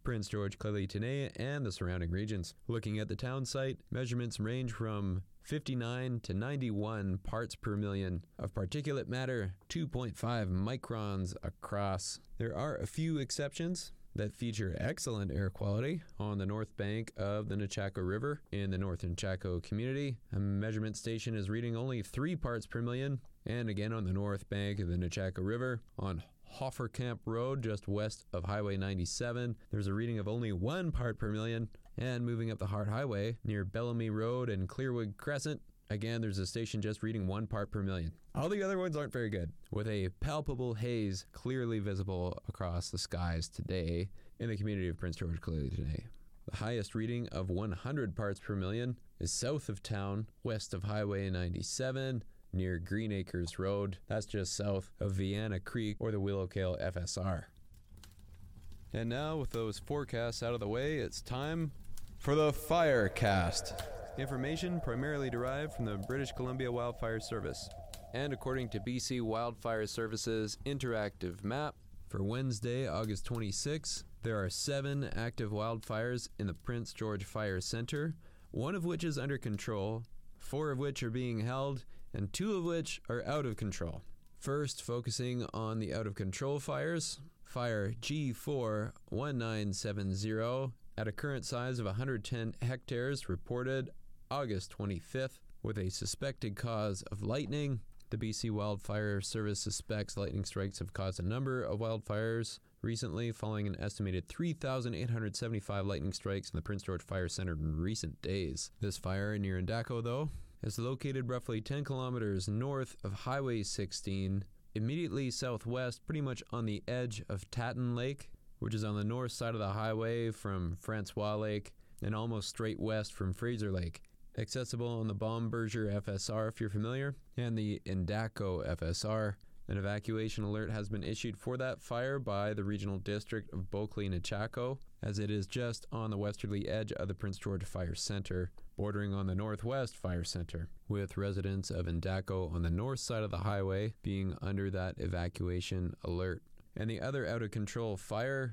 Prince George, Clélé-Tenay, and the surrounding regions. Looking at the town site, measurements range from 59 to 91 parts per million of particulate matter, 2.5 microns across. There are a few exceptions that feature excellent air quality. On the north bank of the Nechako River in the North Nechako community, a measurement station is reading only 3 parts per million. And again on the north bank of the Nechako River on Hofferkamp Road, just west of Highway 97, there's a reading of only 1 part per million. And moving up the Hart Highway near Bellamy Road and Clearwood Crescent, again, there's a station just reading 1 part per million. All the other ones aren't very good, with a palpable haze clearly visible across the skies today in the community of Prince George, Clélé-Tenay. The highest reading of 100 parts per million is south of town, west of Highway 97, near Green Acres Road. That's just south of Vienna Creek or the Willowcale FSR. And now, with those forecasts out of the way, it's time for the Firecast. Information primarily derived from the British Columbia Wildfire Service. And according to BC Wildfire Service's interactive map, for Wednesday, August 26, there are 7 active wildfires in the Prince George Fire Center, 1 of which is under control, 4 of which are being held, and 2 of which are out of control. First, focusing on the out-of-control fires, fire G4-1970 at a current size of 110 hectares reported August 25th with a suspected cause of lightning. The BC Wildfire Service suspects lightning strikes have caused a number of wildfires recently, following an estimated 3,875 lightning strikes in the Prince George Fire Center in recent days. This fire near Endako, though, is located roughly 10 kilometers north of Highway 16, immediately southwest, pretty much on the edge of Tatton Lake, which is on the north side of the highway from Francois Lake, and almost straight west from Fraser Lake. Accessible on the Baumberger FSR if you're familiar, and the Endako FSR. An evacuation alert has been issued for that fire by the Regional District of Beauclair-Nechako, as it is just on the westerly edge of the Prince George Fire Center, bordering on the Northwest Fire Center, with residents of Endako on the north side of the highway being under that evacuation alert. And the other out-of-control fire,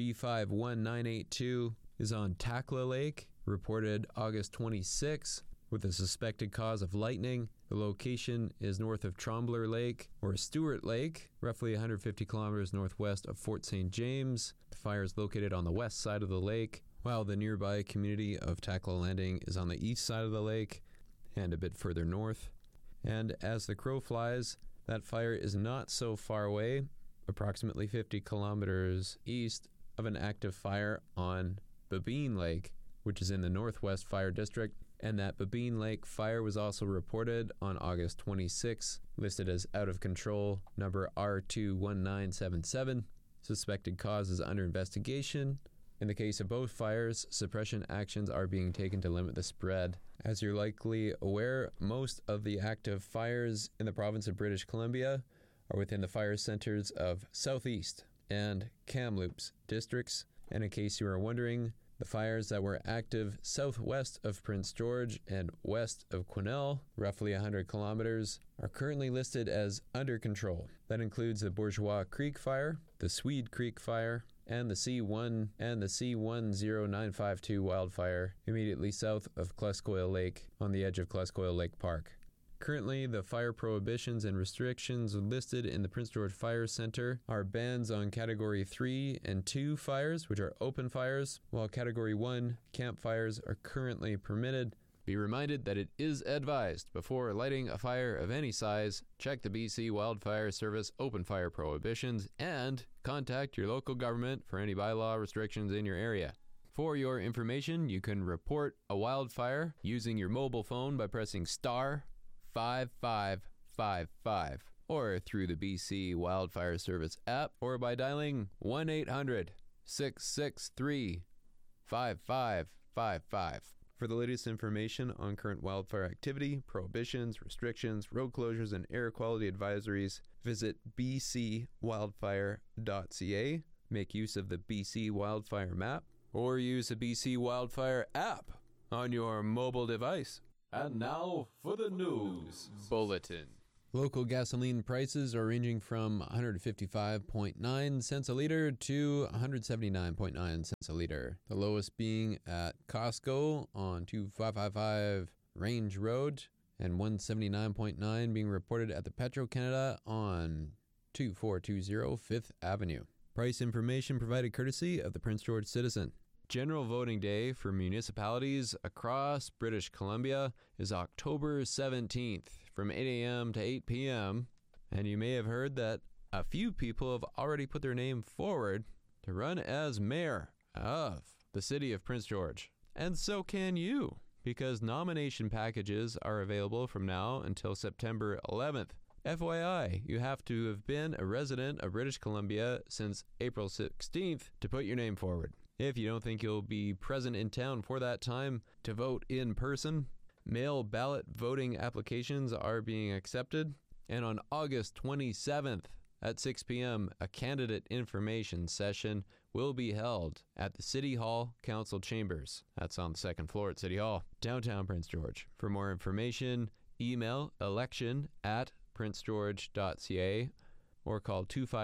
G51982, is on Takla Lake, reported August 26, with a suspected cause of lightning. The location is north of Trembler Lake, or Stewart Lake, roughly 150 kilometers northwest of Fort St. James. The fire is located on the west side of the lake, while the nearby community of Takla Landing is on the east side of the lake and a bit further north. And as the crow flies, that fire is not so far away, approximately 50 kilometers east of an active fire on Babine Lake, which is in the Northwest Fire District, and that Babine Lake fire was also reported on August 26, listed as out of control, number R21977. Suspected cause is under investigation. In the case of both fires, suppression actions are being taken to limit the spread. As you're likely aware, most of the active fires in the province of British Columbia are within the fire centers of Southeast and Kamloops districts. And in case you are wondering, the fires that were active southwest of Prince George and west of Quesnel, roughly 100 kilometers, are currently listed as under control. That includes the Bourgeois Creek Fire, the Swede Creek Fire, and the C1 and the C10952 wildfire immediately south of Cluscoil Lake on the edge of Cluscoil Lake Park. Currently, the fire prohibitions and restrictions listed in the Prince George Fire Center are bans on Category 3 and 2 fires, which are open fires, while Category 1 campfires are currently permitted. Be reminded that it is advised before lighting a fire of any size, check the BC Wildfire Service open fire prohibitions and contact your local government for any bylaw restrictions in your area. For your information, you can report a wildfire using your mobile phone by pressing star 5555 or through the BC Wildfire Service app or by dialing 1-800-663-5555. For the latest information on current wildfire activity, prohibitions, restrictions, road closures, and air quality advisories, visit bcwildfire.ca, make use of the BC Wildfire map, or use the BC Wildfire app on your mobile device. And now for the news bulletin. Local gasoline prices are ranging from 155.9 cents a liter to 179.9 cents a liter. The lowest being at Costco on 2555 Range Road, and 179.9 being reported at the Petro-Canada on 2420 5th Avenue. Price information provided courtesy of the Prince George Citizen. General voting day for municipalities across British Columbia is October 17th from 8 a.m. to 8 p.m. And you may have heard that a few people have already put their name forward to run as mayor of the city of Prince George. And so can you, because nomination packages are available from now until September 11th. FYI, you have to have been a resident of British Columbia since April 16th to put your name forward. If you don't think you'll be present in town for that time to vote in person, mail ballot voting applications are being accepted. And on August 27th at 6 p.m., a candidate information session will be held at the City Hall Council Chambers. That's on the second floor at City Hall, downtown Prince George. For more information, email election@princegeorge.ca or call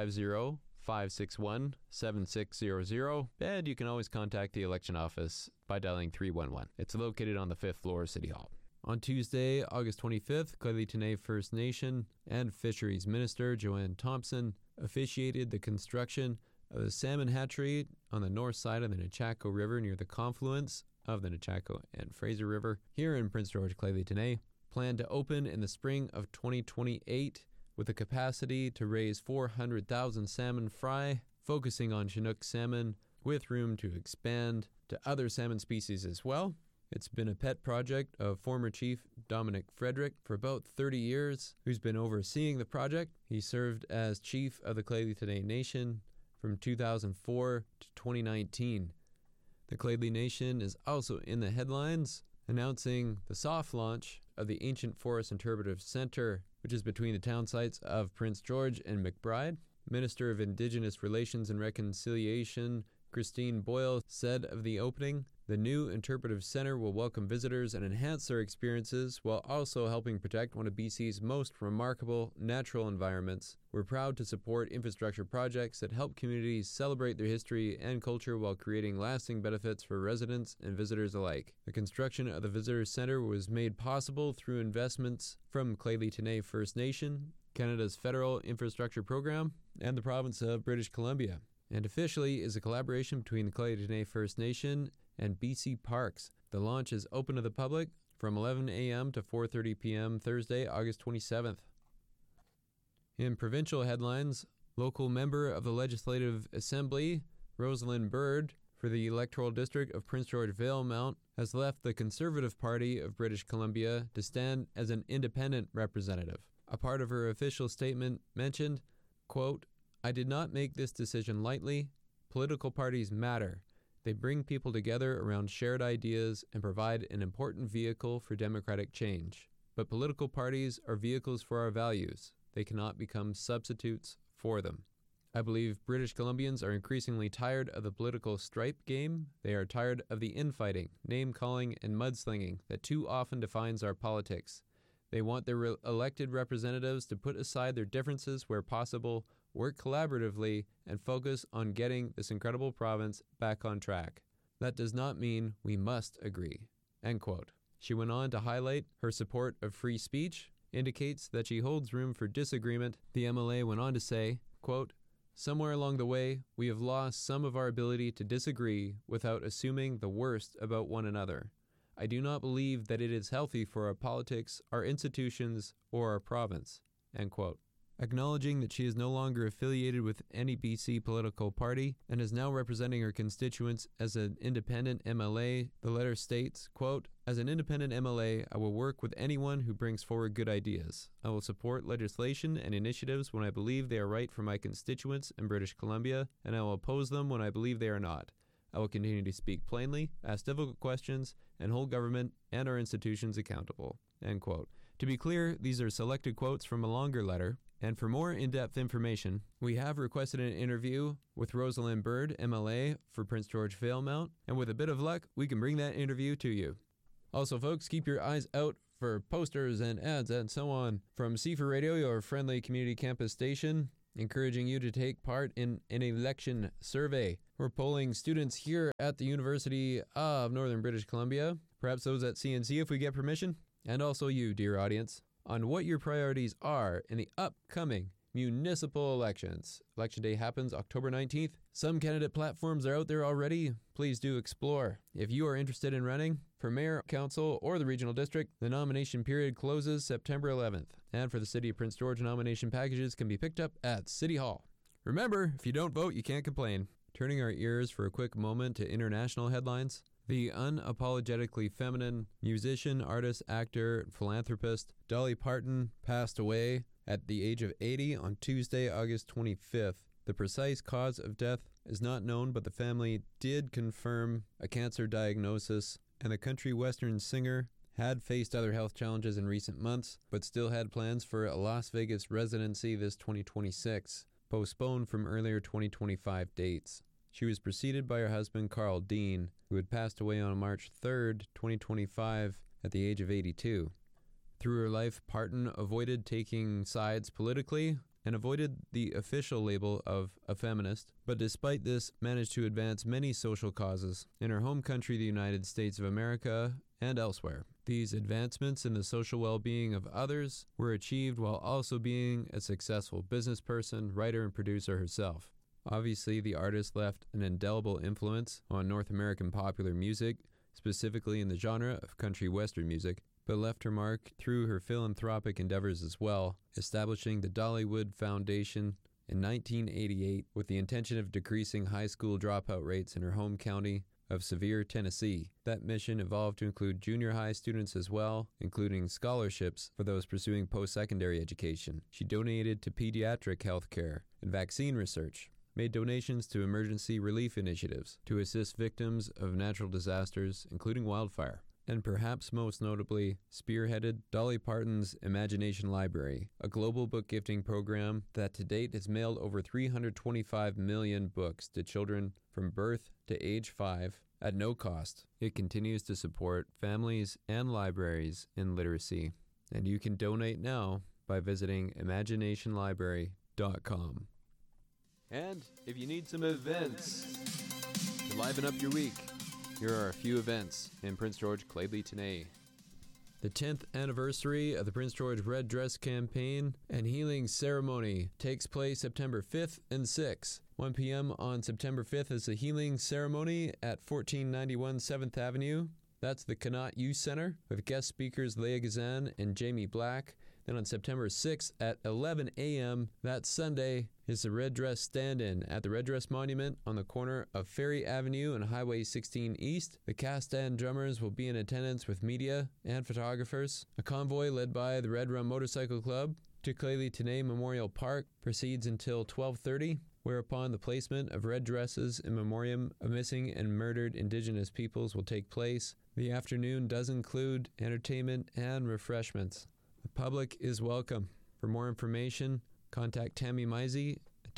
250-561-7600, and you can always contact the election office by dialing 311. It's located on the 5th floor of City Hall. On Tuesday, August 25th, Clayley Tenay First Nation and Fisheries Minister Joanne Thompson officiated the construction of a salmon hatchery on the north side of the Nechako River near the confluence of the Nechako and Fraser River here in Prince George. Clayley Tenay planned to open in the spring of 2028 with a capacity to raise 400,000 salmon fry, focusing on Chinook salmon, with room to expand to other salmon species as well. It's been a pet project of former Chief Dominic Frederick for about 30 years, who's been overseeing the project. He served as Chief of the Clayley Tenay Nation from 2004 to 2019. The Clayley Nation is also in the headlines, announcing the soft launch of the Ancient Forest Interpretive Center, which is between the town sites of Prince George and McBride. Minister of Indigenous Relations and Reconciliation Christine Boyle said of the opening, "The new interpretive center will welcome visitors and enhance their experiences while also helping protect one of BC's most remarkable natural environments. We're proud to support infrastructure projects that help communities celebrate their history and culture while creating lasting benefits for residents and visitors alike." The construction of the Visitor Center was made possible through investments from Clayley Tenay First Nation, Canada's federal infrastructure program, and the province of British Columbia, and officially is a collaboration between the Clayley Tenay First Nation and BC Parks. The launch is open to the public from 11 a.m. to 4:30 p.m. Thursday, August 27th. In provincial headlines, local member of the Legislative Assembly, Rosalind Bird, for the electoral district of Prince George Valemount, has left the Conservative Party of British Columbia to stand as an independent representative. A part of her official statement mentioned, quote, "I did not make this decision lightly. Political parties matter. They bring people together around shared ideas and provide an important vehicle for democratic change. But political parties are vehicles for our values. They cannot become substitutes for them. I believe British Columbians are increasingly tired of the political stripe game. They are tired of the infighting, name-calling, and mudslinging that too often defines our politics. They want their elected representatives to put aside their differences where possible, work collaboratively, and focus on getting this incredible province back on track. That does not mean we must agree." End quote. She went on to highlight her support of free speech, indicates that she holds room for disagreement. The MLA went on to say, quote, "Somewhere along the way, we have lost some of our ability to disagree without assuming the worst about one another. I do not believe that it is healthy for our politics, our institutions, or our province." End quote. Acknowledging that she is no longer affiliated with any BC political party and is now representing her constituents as an independent MLA, the letter states, quote, "As an independent MLA, I will work with anyone who brings forward good ideas. I will support legislation and initiatives when I believe they are right for my constituents in British Columbia, and I will oppose them when I believe they are not. I will continue to speak plainly, ask difficult questions, and hold government and our institutions accountable." End quote. To be clear, these are selected quotes from a longer letter. And for more in-depth information, we have requested an interview with Rosalind Bird, MLA, for Prince George Valemount, and with a bit of luck, we can bring that interview to you. Also, folks, keep your eyes out for posters and ads and so on. From C4 Radio, your friendly community campus station, encouraging you to take part in an election survey. We're polling students here at the University of Northern British Columbia, perhaps those at CNC if we get permission, and also you, dear audience, on what your priorities are in the upcoming municipal elections. Election day happens October 19th. Some candidate platforms are out there already. Please do explore. If you are interested in running for mayor, council, or the regional district, the nomination period closes September 11th. And for the City of Prince George, nomination packages can be picked up at City Hall. Remember, if you don't vote, you can't complain. Turning our ears for a quick moment to international headlines. The unapologetically feminine musician, artist, actor, philanthropist Dolly Parton passed away at the age of 80 on Tuesday, August 25th. The precise cause of death is not known, but the family did confirm a cancer diagnosis, and the country western singer had faced other health challenges in recent months, but still had plans for a Las Vegas residency this 2026, postponed from earlier 2025 dates. She was preceded by her husband, Carl Dean, who had passed away on March 3rd, 2025, at the age of 82. Through her life, Parton avoided taking sides politically and avoided the official label of a feminist, but despite this, managed to advance many social causes in her home country, the United States of America, and elsewhere. These advancements in the social well-being of others were achieved while also being a successful business person, writer, and producer herself. Obviously, the artist left an indelible influence on North American popular music, specifically in the genre of country western music, but left her mark through her philanthropic endeavors as well, establishing the Dollywood Foundation in 1988 with the intention of decreasing high school dropout rates in her home county of Sevier, Tennessee. That mission evolved to include junior high students as well, including scholarships for those pursuing post-secondary education. She donated to pediatric health care and vaccine research, made donations to emergency relief initiatives to assist victims of natural disasters, including wildfire, and perhaps most notably, spearheaded Dolly Parton's Imagination Library, a global book gifting program that to date has mailed over 325 million books to children from birth to age 5 at no cost. It continues to support families and libraries in literacy, and you can donate now by visiting imaginationlibrary.com. And if you need some events to liven up your week, here are a few events in Prince George, Claidley, Tenay. The 10th anniversary of the Prince George Red Dress Campaign and Healing Ceremony takes place September 5th and 6th. 1 p.m. on September 5th is the Healing Ceremony at 1491 7th Avenue. That's the Connaught Youth Center with guest speakers Leah Gazan and Jamie Black. Then on September 6th at 11 a.m., that Sunday, is the Red Dress Stand-In at the Red Dress Monument on the corner of Ferry Avenue and Highway 16 East. The cast stand drummers will be in attendance with media and photographers. A convoy led by the Red Rum Motorcycle Club to Claidley Tenay Memorial Park proceeds until 12:30, whereupon the placement of red dresses in memoriam of missing and murdered Indigenous peoples will take place. The afternoon does include entertainment and refreshments. The public is welcome. For more information, contact Tammy Misey at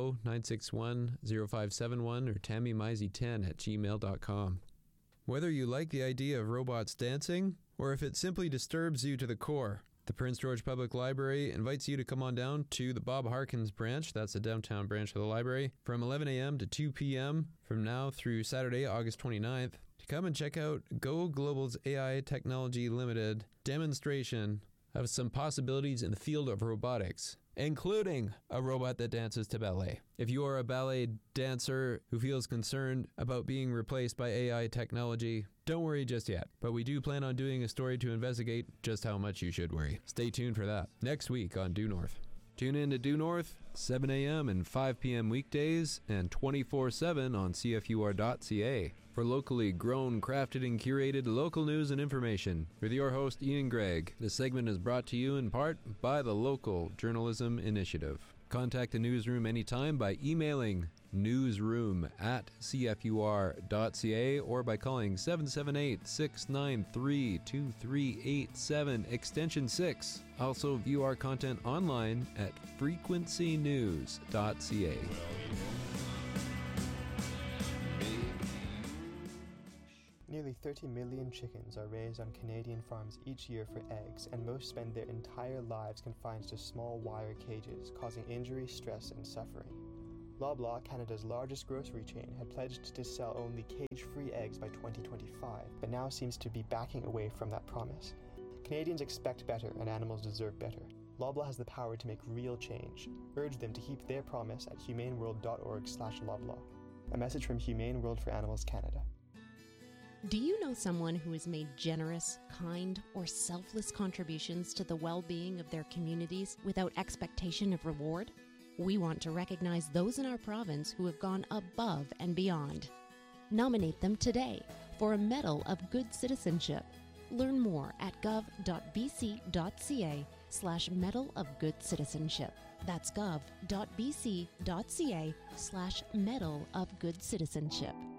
250-961-0571 or tammymisey10@gmail.com. Whether you like the idea of robots dancing or if it simply disturbs you to the core, the Prince George Public Library invites you to come on down to the Bob Harkins branch, that's the downtown branch of the library, from 11 a.m. to 2 p.m. from now through Saturday, August 29th, to come and check out Go Global's AI Technology Limited demonstration of some possibilities in the field of robotics, including a robot that dances to ballet. If you are a ballet dancer who feels concerned about being replaced by AI technology, don't worry just yet, but we do plan on doing a story to investigate just how much you should worry. Stay tuned for that next week on Due North. Tune in to Due North, 7 a.m. and 5 p.m. weekdays and 24/7 on CFUR.ca for locally grown, crafted, and curated local news and information. With your host, Ian Gregg, this segment is brought to you in part by the Local Journalism Initiative. Contact the newsroom anytime by emailing newsroom@cfur.ca or by calling 778-693-2387 extension 6. Also view our content online at frequencynews.ca. Nearly 30 million chickens are raised on Canadian farms each year for eggs, and most spend their entire lives confined to small wire cages, causing injury, stress, and suffering. Loblaw, Canada's largest grocery chain, had pledged to sell only cage-free eggs by 2025, but now seems to be backing away from that promise. Canadians expect better, and animals deserve better. Loblaw has the power to make real change. Urge them to keep their promise at humaneworld.org/Loblaw. A message from Humane World for Animals Canada. Do you know someone who has made generous, kind, or selfless contributions to the well-being of their communities without expectation of reward? We want to recognize those in our province who have gone above and beyond. Nominate them today for a Medal of Good Citizenship. Learn more at gov.bc.ca/Medal of Good Citizenship. That's gov.bc.ca/Medal of Good Citizenship.